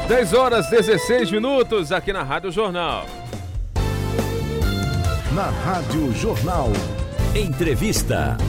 10h16 aqui na Rádio Jornal. Na Rádio Jornal. Entrevista.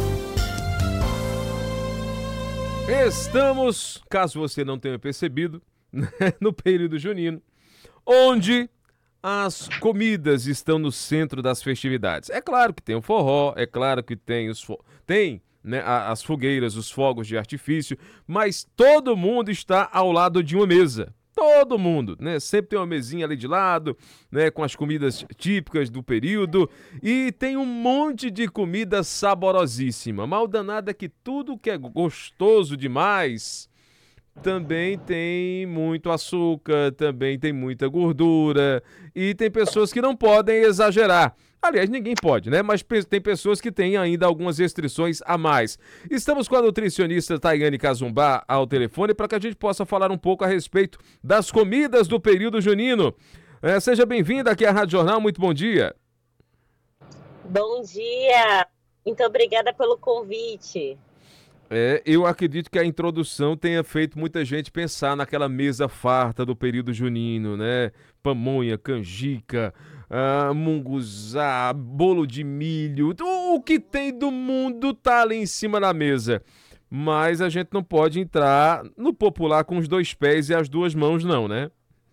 Estamos, caso você não tenha percebido, no período junino, onde as comidas estão no centro das festividades. É claro que tem o forró, é claro que tem as fogueiras, os fogos de artifício, mas todo mundo está ao lado de uma mesa. Todo mundo, né? Sempre tem uma mesinha ali de lado, né? Com as comidas típicas do período. E tem um monte de comida saborosíssima. Mal danada que tudo que é gostoso demais também tem muito açúcar, também tem muita gordura. E tem pessoas que não podem exagerar. Aliás, ninguém pode, né? Mas tem pessoas que têm ainda algumas restrições a mais. Estamos com a nutricionista Tayane Cazumbá ao telefone para que a gente possa falar um pouco a respeito das comidas do período junino. Seja bem-vinda aqui à Rádio Jornal, muito bom dia. Bom dia, muito obrigada pelo convite. Eu acredito que a introdução tenha feito muita gente pensar naquela mesa farta do período junino, né? Pamonha, canjica, munguzá, bolo de milho, o que tem do mundo tá ali em cima da mesa. Mas a gente não pode entrar no popular com os dois pés e as duas mãos, não, né?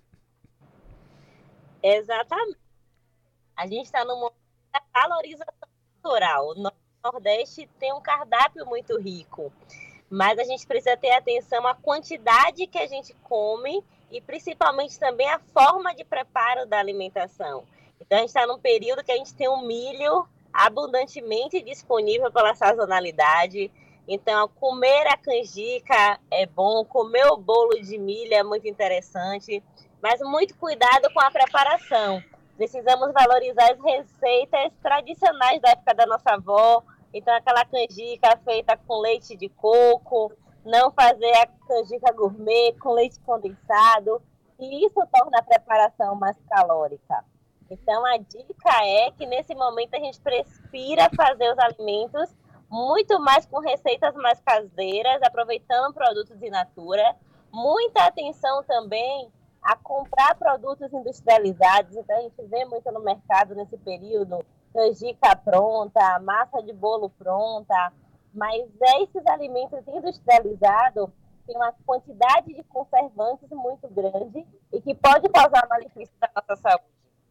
Exatamente. A gente está no momento da valorização cultural. O Nordeste tem um cardápio muito rico, mas a gente precisa ter atenção à quantidade que a gente come e principalmente também a forma de preparo da alimentação. Então a gente está num período que a gente tem um milho abundantemente disponível pela sazonalidade. Então comer a canjica é bom, comer o bolo de milho é muito interessante, mas muito cuidado com a preparação. Precisamos valorizar as receitas tradicionais da época da nossa avó. Então, aquela canjica feita com leite de coco, não fazer a canjica gourmet com leite condensado, e isso torna a preparação mais calórica. Então, a dica é que, nesse momento, a gente prefira fazer os alimentos muito mais com receitas mais caseiras, aproveitando produtos in natura. Muita atenção também a comprar produtos industrializados. Então, a gente vê muito no mercado nesse período canjica pronta, massa de bolo pronta, mas esses alimentos industrializados têm uma quantidade de conservantes muito grande e que pode causar malefício para a nossa saúde.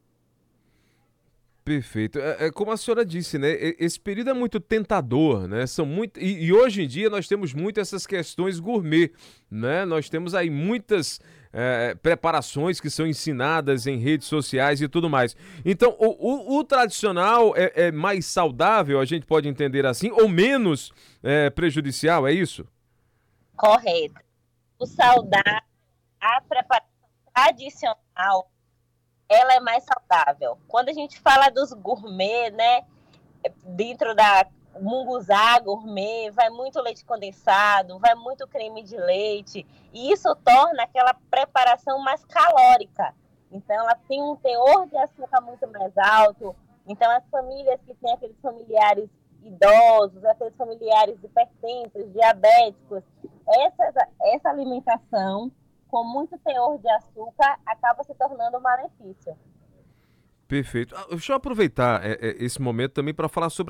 Perfeito. Como a senhora disse, né? Esse período é muito tentador, né? E hoje em dia nós temos muito essas questões gourmet, né? Nós temos aí muitas preparações que são ensinadas em redes sociais e tudo mais. Então, o tradicional é mais saudável, a gente pode entender assim, ou menos prejudicial, é isso? Correto. O saudável, a preparação tradicional, ela é mais saudável. Quando a gente fala dos gourmet, né, dentro da munguzá gourmet, vai muito leite condensado, vai muito creme de leite, e isso torna aquela preparação mais calórica. Então, ela tem um teor de açúcar muito mais alto. Então, as famílias que têm aqueles familiares idosos, aqueles familiares hipertensos, diabéticos, essa alimentação com muito teor de açúcar acaba se tornando um malefício. Perfeito. Deixa eu aproveitar esse momento também para falar sobre